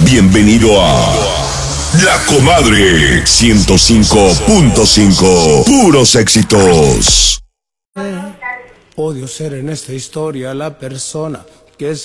Bienvenido a La Comadre 105.5. Puros éxitos. Odio ser en esta historia la persona que